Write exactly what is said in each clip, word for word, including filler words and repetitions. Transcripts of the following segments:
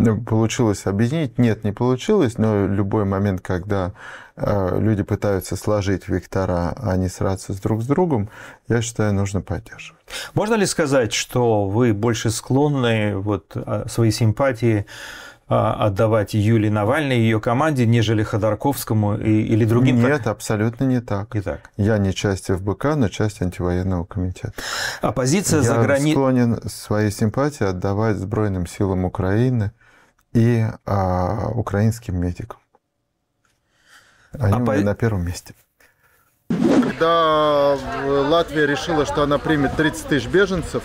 получилось объединить. Нет, не получилось, но любой момент, когда э, люди пытаются сложить вектора, а не сраться с друг с другом, я считаю, нужно поддерживать. Можно ли сказать, что вы больше склонны вот, свои симпатии отдавать Юлии Навальной и ее команде, нежели Ходорковскому и, или другим? Нет, абсолютно не так. Не так. Я не часть эф бэ ка, но часть антивоенного комитета. Оппозиция Я за границей... Я склонен свои симпатии отдавать Сбройным силам Украины и а, украинским медикам. Они Оппо... на первом месте. Когда Латвия решила, что она примет тридцать тысяч беженцев,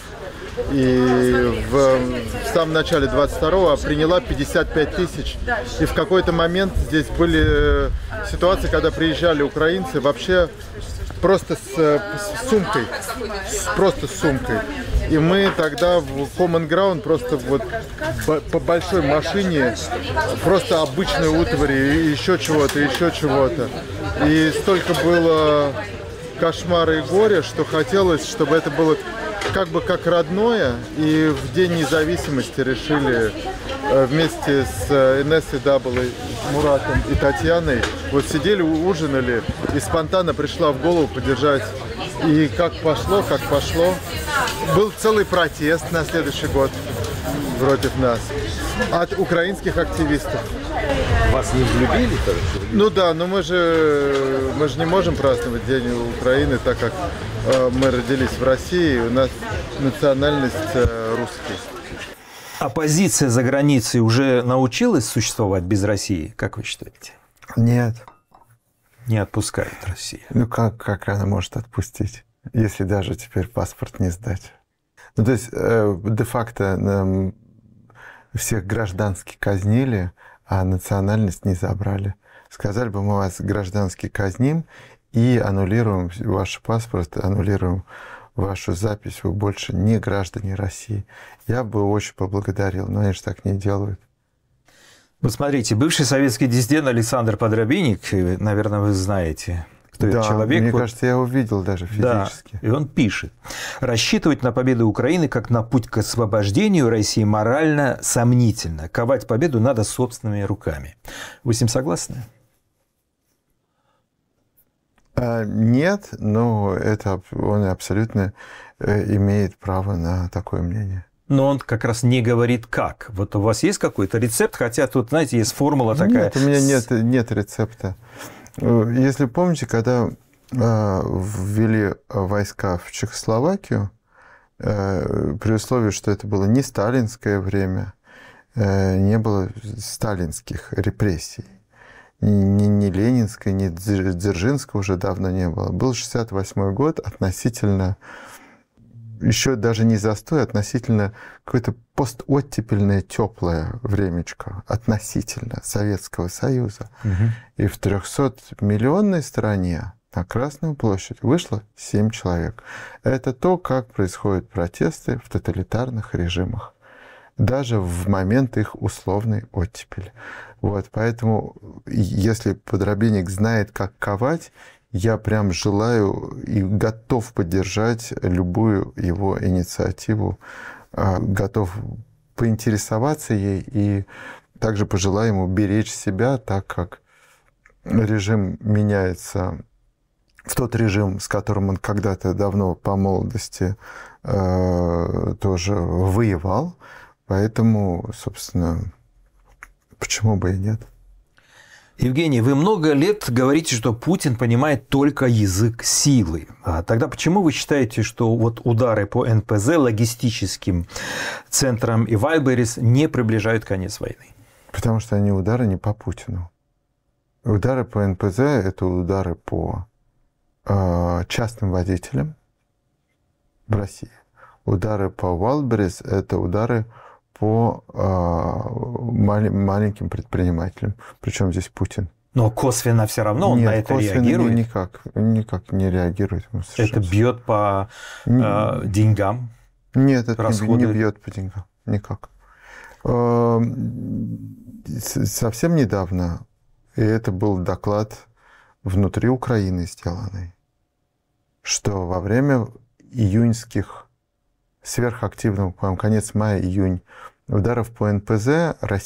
и в, в самом начале двадцать второго приняла пятьдесят пять тысяч. И в какой-то момент здесь были ситуации, когда приезжали украинцы вообще просто с, с сумкой, с, просто с сумкой. И мы тогда в Common Ground просто вот по большой машине, просто обычной утвари, еще чего-то, еще чего-то. И столько было кошмара и горя, что хотелось, чтобы это было как бы как родное, и в День независимости решили вместе с эн эс и дабл ю, Муратом и Татьяной, вот сидели, ужинали, и спонтанно пришла в голову поддержать. И как пошло, как пошло. Был целый протест на следующий год против нас от украинских активистов. Вас не взлюбили? Ну да, но мы же, мы же не можем праздновать День Украины, так как э, мы родились в России, у нас национальность э, русский. Оппозиция за границей уже научилась существовать без России, как вы считаете? Нет. Не отпускает Россия. Ну как, как она может отпустить, если даже теперь паспорт не сдать? Ну то есть э, де-факто э, всех граждански казнили, а национальность не забрали. Сказали бы, мы вас граждански казним и аннулируем ваш паспорт, аннулируем вашу запись, вы больше не граждане России. Я бы очень поблагодарил, но они же так не делают. Вот смотрите, бывший советский диссидент Александр Подробинник, наверное, вы знаете, кто да, этот человек. Мне вот, кажется, я его видел даже физически. Да, и он пишет: рассчитывать на победу Украины как на путь к освобождению России морально сомнительно. Ковать победу надо собственными руками. Вы с ним согласны? Нет, но это он абсолютно имеет право на такое мнение. Но он как раз не говорит как. Вот у вас есть какой-то рецепт, хотя тут, знаете, есть формула такая. Нет, у меня нет, нет рецепта. Если помните, когда ввели войска в Чехословакию, при условии, что это было не сталинское время, не было сталинских репрессий, ни, ни ленинской, ни Дзержинского уже давно не было. Был шестьдесят восьмой год, относительно, еще даже не застой, относительно какое-то постоттепельное теплое времечко, относительно Советского Союза. Угу. И в трехсотмиллионной стране на Красную площадь вышло семь человек. Это то, как происходят протесты в тоталитарных режимах, даже в момент их условной оттепели. Вот, поэтому, если Подробинник знает, как ковать, я прям желаю и готов поддержать любую его инициативу, готов поинтересоваться ей и также пожелаю ему беречь себя, так как режим меняется в тот режим, с которым он когда-то давно по молодости э, тоже воевал. Поэтому, собственно, почему бы и нет? Евгений, вы много лет говорите, что Путин понимает только язык силы. А тогда почему вы считаете, что вот удары по эн пэ зэ, логистическим центрам и Вайлберрис не приближают конец войны? Потому что они удары не по Путину. Удары по эн пэ зэ – это удары по э, частным водителям в России. Удары по Вайлберрис – это удары по э, мал- маленьким предпринимателям. Причем здесь Путин. Но косвенно все равно он Нет, на это косвенно реагирует. Никак, никак не реагирует. Это бьет по э, деньгам? Нет, это расходы. не бьет по деньгам. Никак. Э, совсем недавно, и это был доклад внутри Украины сделанный, что во время июньских сверхактивных, по-моему, конец мая-июнь ударов по эн пэ зэ Россия